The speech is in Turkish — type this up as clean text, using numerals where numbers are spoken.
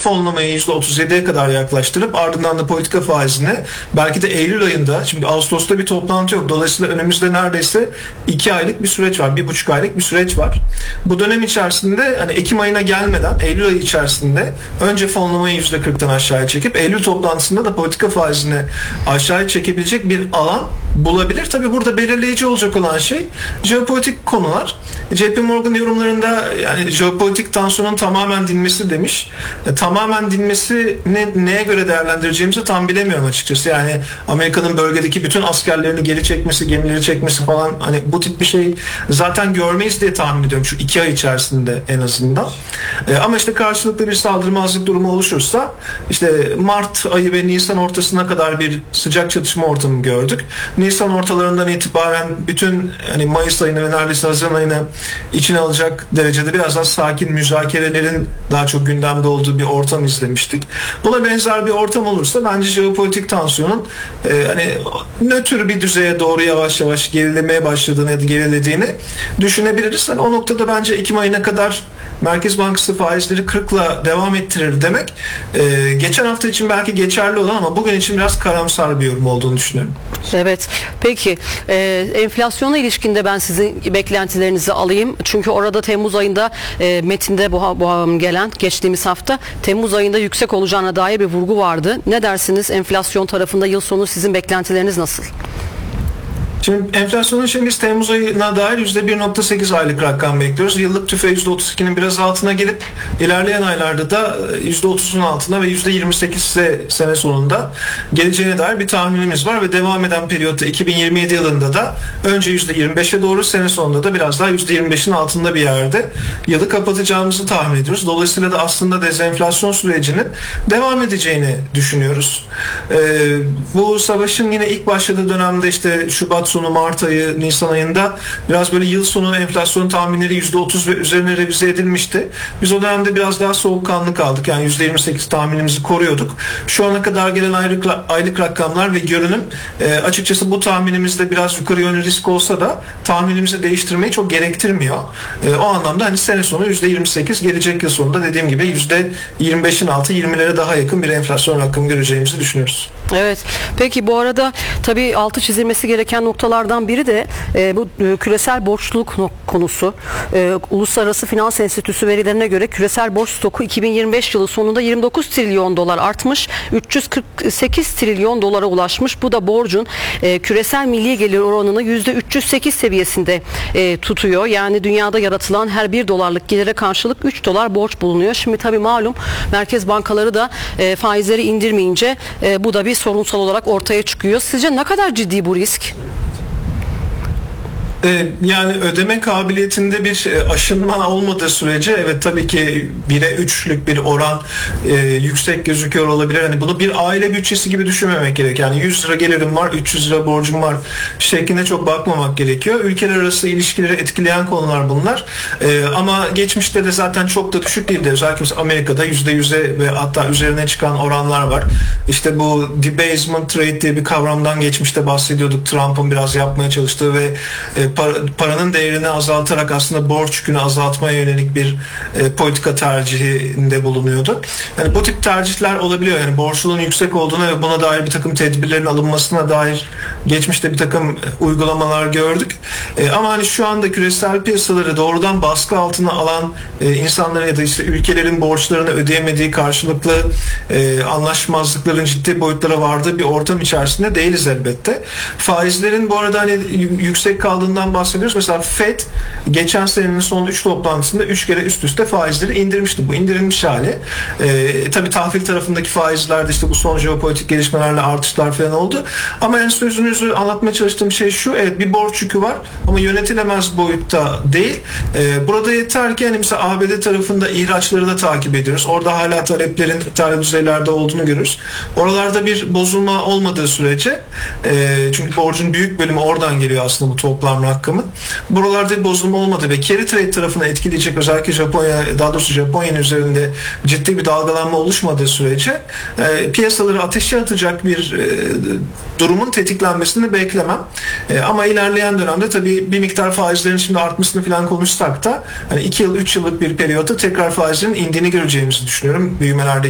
fonlamayı %37'ye kadar yaklaştırıp ardından da politika faizini belki de Eylül ayında, şimdi Ağustos'ta bir toplantı yok. Dolayısıyla önümüzde neredeyse 2 aylık bir süreç var. 1,5 aylık bir süreç var. Bu dönem içerisinde hani Ekim ayına gelmeden Eylül ayı içerisinde önce fonlamayı %40'tan aşağıya çekip Eylül toplantısında da politika faizini aşağıya çekebilecek bir alan bulabilir. Tabii burada belirleyici olacak olan şey jeopolitik konular. JP Morgan yorumlarında yani jeopolitik tansiyonun tamamen dinmesi demiş. Tamamen dinmesini neye göre değerlendireceğimizi tam bilemiyorum açıkçası. Yani Amerika'nın bölgedeki bütün askerlerini geri çekmesi, gemileri çekmesi falan, hani bu tip bir şey zaten görmeyiz diye tahmin ediyorum şu 2 ay içerisinde en azından. Ama işte karşılıklı bir saldırmazlık durumu oluşursa işte Mart ayı ve Nisan ortasına kadar bir sıcak çatışma ortamı gördük. Nisan ortalarından itibaren bütün hani Mayıs ayını ve neredeyse Haziran ayını içine alacak derecede biraz daha sakin müzakerelerin daha çok gündemde olduğu bir ortam izlemiştik. Buna benzer bir ortam olursa bence jeopolitik tansiyonun hani nötr bir düzeye doğru yavaş yavaş gerilemeye başladığını ya da gerilediğini düşünebiliriz. Hani o noktada bence Ekim ayına kadar Merkez Bankası faizleri 40'la devam ettirir demek geçen hafta için belki geçerli olan ama bugün için biraz karamsar bir yorum olduğunu düşünüyorum. Evet. Peki enflasyona ilişkinde ben sizin beklentilerinizi alayım. Çünkü orada Temmuz ayında metinde bu gelen geçtiğimiz hafta Temmuz ayında yüksek olacağına dair bir vurgu vardı. Ne dersiniz? Enflasyon tarafında yıl sonu sizin beklentileriniz nasıl? Şimdi enflasyonun için biz Temmuz ayına dair %1,8 aylık rakam bekliyoruz. Yıllık tüfe %32'nin biraz altına gelip ilerleyen aylarda da %30'un altına ve %28'e sene sonunda geleceğine dair bir tahminimiz var ve devam eden periyotta 2027 yılında da önce %25'e doğru, sene sonunda da biraz daha %25'in altında bir yerde yılı kapatacağımızı tahmin ediyoruz. Dolayısıyla da aslında dezenflasyon sürecinin devam edeceğini düşünüyoruz. Bu savaşın yine ilk başladığı dönemde işte Şubat sonu, Mart ayı, Nisan ayında biraz böyle yıl sonu enflasyon tahminleri %30 ve üzerine revize edilmişti. Biz o dönemde biraz daha soğukkanlı kaldık. Yani %28 tahminimizi koruyorduk. Şu ana kadar gelen aylık rakamlar ve görünüm açıkçası bu tahminimizde biraz yukarı yönlü risk olsa da tahminimizi değiştirmeyi çok gerektirmiyor. O anlamda hani sene sonu %28, gelecek yıl sonunda dediğim gibi %25'in altı, 20'lere daha yakın bir enflasyon rakamı göreceğimizi düşünüyoruz. Evet. Peki bu arada tabii altı çizilmesi gereken noktalardan biri de bu küresel borçluluk konusu. Uluslararası Finans Enstitüsü verilerine göre küresel borç stoku 2025 yılı sonunda 29 trilyon dolar artmış, 348 trilyon dolara ulaşmış. Bu da borcun küresel milli gelir oranını %308 seviyesinde tutuyor. Yani dünyada yaratılan her 1 dolarlık gelire karşılık 3 dolar borç bulunuyor. Şimdi tabii malum merkez bankaları da faizleri indirmeyince bu da bir sorunsal olarak ortaya çıkıyor. Sizce ne kadar ciddi bu risk? Yani ödeme kabiliyetinde bir aşınma olmadığı sürece evet tabii ki 1'e 3'lük bir oran yüksek gözüküyor olabilir. Hani bunu bir aile bütçesi gibi düşünmemek gerek. Yani 100 lira gelirim var, 300 lira borcum var şeklinde çok bakmamak gerekiyor. Ülkeler arası ilişkileri etkileyen konular bunlar. Ama geçmişte de zaten çok da düşük değildi. Özellikle Amerika'da %100'e ve hatta üzerine çıkan oranlar var. İşte bu debasement rate diye bir kavramdan geçmişte bahsediyorduk. Trump'ın biraz yapmaya çalıştığı ve paranın değerini azaltarak aslında borç yükünü azaltmaya yönelik bir politika tercihinde bulunuyordu. Yani bu tip tercihler olabiliyor. Yani borçluluğun yüksek olduğuna ve buna dair bir takım tedbirlerin alınmasına dair geçmişte bir takım uygulamalar gördük. Ama hani şu anda küresel piyasaları doğrudan baskı altına alan insanların ya da işte ülkelerin borçlarını ödeyemediği, karşılıklı anlaşmazlıkların ciddi boyutlara vardığı bir ortam içerisinde değiliz elbette. Faizlerin bu arada hani yüksek kaldığından bahsediyoruz. Mesela FED geçen senenin son 3 toplantısında 3 kere üst üste faizleri indirmişti. Bu indirilmiş hali. Tabii tahvil tarafındaki faizlerde işte bu son jeopolitik gelişmelerle artışlar falan oldu. Ama en sözünüzü anlatmaya çalıştığım şey şu: evet, bir borç yükü var ama yönetilemez boyutta değil. Burada yeter ki hani mesela ABD tarafında ihraçları da takip ediyoruz. Orada hala taleplerin ithal düzeylerde olduğunu görürüz. Oralarda bir bozulma olmadığı sürece çünkü borcun büyük bölümü oradan geliyor aslında bu toplam rakamın. Buralarda bir bozulma olmadı ve carry trade tarafını etkileyecek, özellikle Japonya, daha doğrusu Japonya'nın üzerinde ciddi bir dalgalanma oluşmadığı sürece piyasaları ateşe atacak bir durumun tetiklenmesini beklemem. Ama ilerleyen dönemde tabii bir miktar faizlerin şimdi artmasını falan konuşsak da hani 2 yıl 3 yıllık bir periyotta tekrar faizlerin indiğini göreceğimizi düşünüyorum büyümelerde.